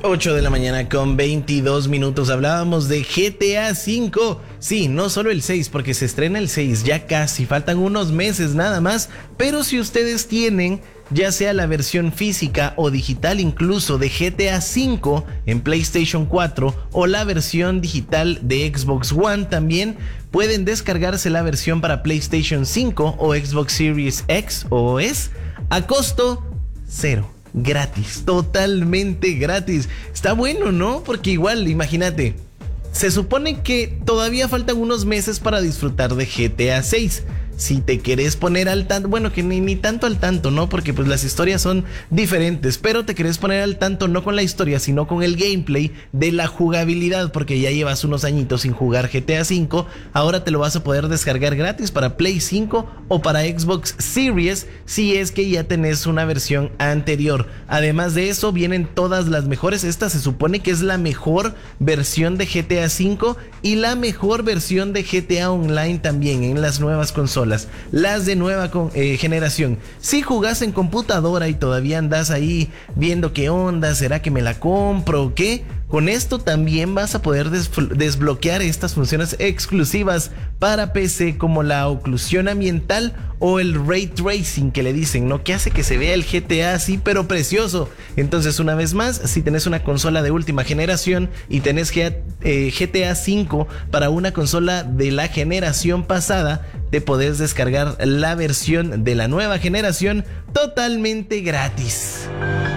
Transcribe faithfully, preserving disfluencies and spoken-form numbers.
ocho de la mañana con veintidós minutos. Hablábamos de G T A cinco. Sí, no solo el seis, porque se estrena el seis, ya casi, faltan unos meses nada más. Pero si ustedes tienen ya sea la versión física o digital incluso de G T A cinco en PlayStation cuatro o la versión digital de Xbox One, también pueden descargarse la versión para PlayStation cinco o Xbox Series X o S a costo cero. Gratis, totalmente gratis. Está bueno, ¿no? Porque igual, imagínate, se supone que todavía faltan unos meses para disfrutar de G T A seis. Si te querés poner al tanto, bueno, que ni, ni tanto al tanto, ¿no? Porque pues las historias son diferentes, pero te querés poner al tanto no con la historia, sino con el gameplay de la jugabilidad, porque ya llevas unos añitos sin jugar G T A cinco, ahora te lo vas a poder descargar gratis para Play cinco o para Xbox Series, si es que ya tenés una versión anterior. Además de eso, vienen todas las mejores, esta se supone que es la mejor versión de G T A cinco y la mejor versión de G T A Online también en las nuevas consolas. Las de nueva con, eh, generación. Si jugás en computadora y todavía andás ahí viendo qué onda, ¿será que me la compro o qué? Con esto también vas a poder des desbloquear estas funciones exclusivas para P C, como la oclusión ambiental o el Ray Tracing que le dicen, ¿no? Que hace que se vea el G T A así, pero precioso. Entonces, una vez más, si tenés una consola de última generación y tenés G T A cinco para una consola de la generación pasada, te podés descargar la versión de la nueva generación totalmente gratis.